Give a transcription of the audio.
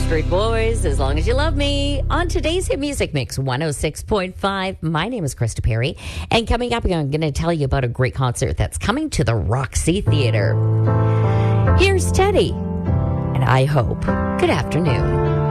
Backstreet Boys, As Long As You Love Me, on today's Hit Music Mix 106.5. My name is Krista Perry, and coming up, I'm going to tell you about a great concert that's coming to the Roxy Theater. Here's Teddy, and I hope. Good afternoon.